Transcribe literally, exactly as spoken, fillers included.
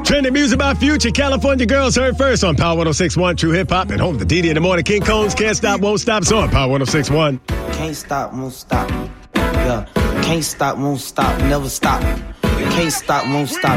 Trending music by Future. California Girls heard first on Power one oh six point one True Hip Hop. And home to D D in the morning. King Combs, Can't Stop, Won't Stop. It's on Power one oh six point one. Can't stop, won't stop. Yeah. Can't stop, won't stop, never stop. Can't stop, won't stop.